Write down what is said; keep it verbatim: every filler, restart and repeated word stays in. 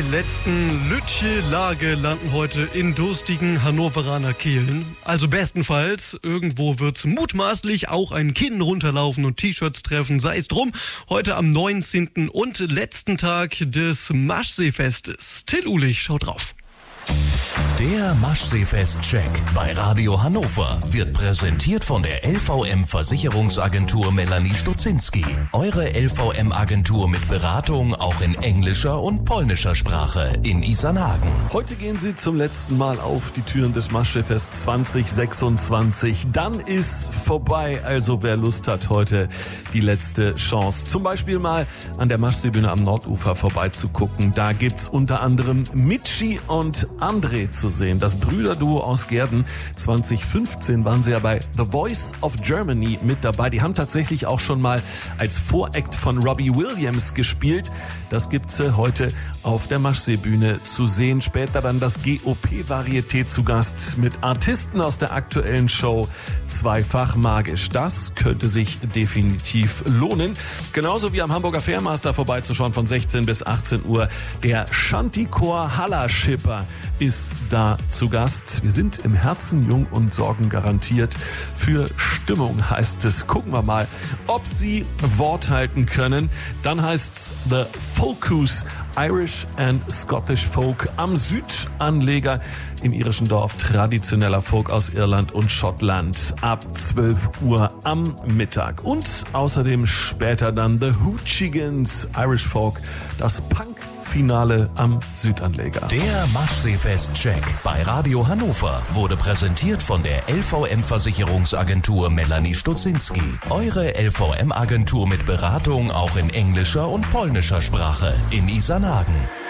letzten Lütje-Lage landen heute in durstigen Hannoveraner Kehlen. Also bestenfalls, irgendwo wird mutmaßlich auch ein Kinn runterlaufen und T-Shirts treffen. Sei es drum, heute am neunzehnten und letzten Tag des Maschseefestes. Till Uhlich, schaut drauf. Der Maschseefest-Check bei Radio Hannover wird präsentiert von der L V M-Versicherungsagentur Melanie Stutzinski. Eure L V M-Agentur mit Beratung auch in englischer und polnischer Sprache in Isernhagen. Heute gehen Sie zum letzten Mal auf die Türen des Maschseefest zwanzig sechsundzwanzig. Dann ist vorbei, also wer Lust hat, heute die letzte Chance. Zum Beispiel mal an der Maschseebühne am Nordufer vorbeizugucken. Da gibt's unter anderem Mitschi und André zu sehen. Das Brüderduo aus Gehrden. zwanzig fünfzehn waren sie ja bei The Voice of Germany mit dabei. Die haben tatsächlich auch schon mal als Voract von Robbie Williams gespielt. Das gibt's heute auf der Maschseebühne zu sehen. Später dann das G O P-Varieté zu Gast mit Artisten aus der aktuellen Show Zweifach magisch. Das könnte sich definitiv lohnen. Genauso wie am Hamburger Fairmaster vorbeizuschauen von sechzehn bis achtzehn Uhr. Der Shantychor Hallerschipper ist da zu Gast. Wir sind im Herzen jung und sorgen garantiert für Stimmung, heißt es. Gucken wir mal, ob sie Wort halten können. Dann heißt's The Focus, Irish and Scottish Folk am Südanleger im irischen Dorf. Traditioneller Folk aus Irland und Schottland ab zwölf Uhr am Mittag. Und außerdem später dann The Hoochigans, Irish Folk, das Punk Finale am Südanleger. Der Maschseefest-Check bei Radio Hannover wurde präsentiert von der L V M-Versicherungsagentur Melanie Stutzinski. Eure L V M-Agentur mit Beratung auch in englischer und polnischer Sprache in Isernhagen.